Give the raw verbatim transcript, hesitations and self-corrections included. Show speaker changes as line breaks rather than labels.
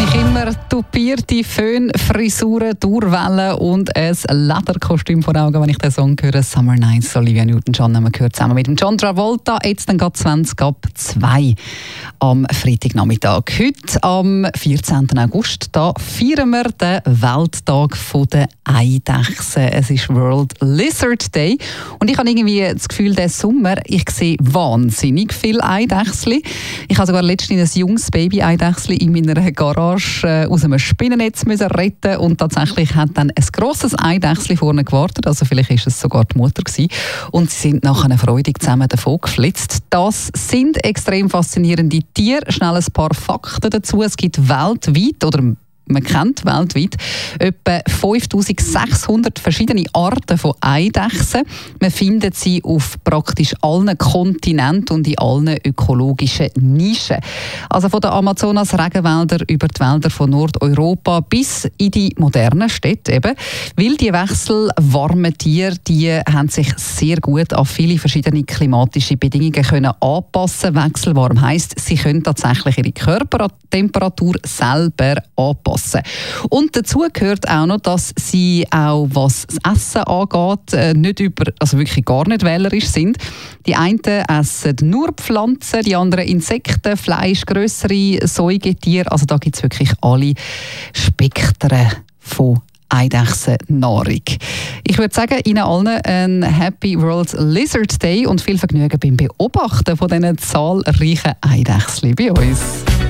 habe ich immer tupierte Föhnfrisuren, Durwellen und ein Lederkostüm vor Augen, wenn ich den Song höre. Summer Nights, Olivia Newton-John haben wir gehört, zusammen mit dem John Travolta. Jetzt dann gerade zwanzig ab zwei am Freitagnachmittag. Heute, am vierzehnten August, da feiern wir den Welttag der Eidechsen. Es ist World Lizard Day. Und ich habe irgendwie das Gefühl, diesen Sommer, ich sehe wahnsinnig viele Eidechsli. Ich habe sogar letztens ein junges Baby-Eidechsli in meiner Garage äh, aus einem Spinnennetz müssen retten und tatsächlich hat dann ein grosses Eidechsli vorne gewartet, also vielleicht war es sogar die Mutter gewesen. Und sie sind nachher freudig zusammen davon geflitzt. Das sind extrem faszinierende Tiere. Schnell ein paar Fakten dazu. Es gibt weltweit, oder man kennt weltweit etwa fünftausendsechshundert verschiedene Arten von Eidechsen. Man findet sie auf praktisch allen Kontinenten und in allen ökologischen Nischen. Also von den Amazonas-Regenwäldern über die Wälder von Nordeuropa bis in die modernen Städte eben. Weil die wechselwarmen Tiere, die haben sich sehr gut an viele verschiedene klimatische Bedingungen können anpassen. Wechselwarm heisst, sie können tatsächlich ihre Körpertemperatur selber anpassen. Und dazu gehört auch noch, dass sie auch, was das Essen angeht, nicht über, also wirklich gar nicht wählerisch sind. Die einen essen nur Pflanzen, die anderen Insekten, Fleisch, grössere Säugetiere. Also da gibt es wirklich alle Spektren von Eidechsennahrung. Ich würde sagen, Ihnen allen ein Happy World Lizard Day und viel Vergnügen beim Beobachten von diesen zahlreichen Eidechseln bei uns.